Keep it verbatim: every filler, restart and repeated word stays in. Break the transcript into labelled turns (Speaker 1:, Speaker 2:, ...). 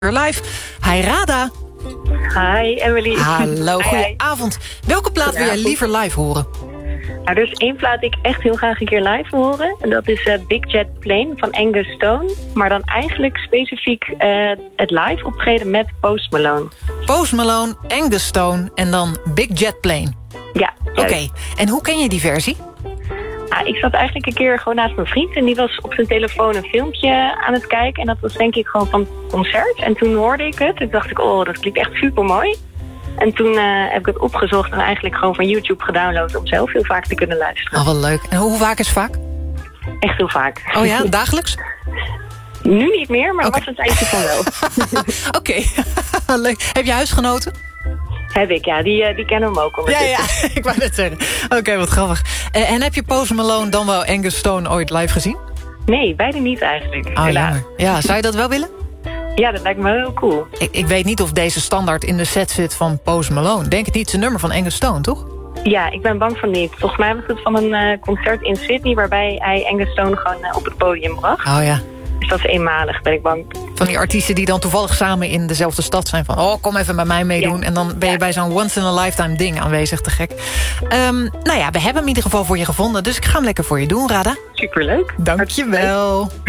Speaker 1: Live. Hi Rada.
Speaker 2: Hi Emily.
Speaker 1: Hallo, goedenavond. Welke plaat wil jij liever live horen?
Speaker 2: Nou, er is één plaat die ik echt heel graag een keer live wil horen. En dat is uh, Big Jet Plane van Angus Stone. Maar dan eigenlijk specifiek uh, het live optreden met Post Malone.
Speaker 1: Post Malone, Angus Stone en dan Big Jet Plane.
Speaker 2: Ja.
Speaker 1: Oké, okay. En hoe ken je die versie?
Speaker 2: Ah, ik zat eigenlijk een keer gewoon naast mijn vriend en die was op zijn telefoon een filmpje aan het kijken. En dat was denk ik gewoon van het concert. En toen hoorde ik het en dacht ik, oh, dat klinkt echt super mooi. En toen uh, heb ik het opgezocht en eigenlijk gewoon van YouTube gedownload om zelf heel vaak te kunnen luisteren.
Speaker 1: Oh, wat leuk. En hoe vaak is vaak?
Speaker 2: Echt heel vaak.
Speaker 1: Oh ja, dagelijks?
Speaker 2: Nu niet meer, maar okay. Was een tijdje van wel.
Speaker 1: Oké, okay. Leuk. Heb je huisgenoten?
Speaker 2: Heb ik, ja. Die, uh, die kennen hem ook ondertussen.
Speaker 1: Ja, ja, ik wou net zeggen. Oké, okay, wat grappig. Uh, en heb je Post Malone dan wel Angus Stone ooit live gezien?
Speaker 2: Nee, beide niet eigenlijk.
Speaker 1: Oh, jammer. Ja, zou je dat wel willen?
Speaker 2: Ja, dat lijkt me heel cool.
Speaker 1: Ik, ik weet niet of deze standaard in de set zit van Post Malone. Denk het niet, het is een nummer van Angus Stone, toch?
Speaker 2: Ja, ik ben bang van niet. Volgens mij was het van een uh, concert in Sydney waarbij hij Angus Stone gewoon uh, op het podium bracht.
Speaker 1: Oh ja.
Speaker 2: Dus dat is eenmalig, ben ik bang.
Speaker 1: Van die artiesten die dan toevallig samen in dezelfde stad zijn. Van, oh, kom even bij mij meedoen. Ja. En dan ben je ja. bij zo'n once-in-a-lifetime ding aanwezig. Te gek. Um, nou ja, we hebben hem in ieder geval voor je gevonden. Dus ik ga hem lekker voor je doen, Rada.
Speaker 2: Superleuk.
Speaker 1: Dank je wel.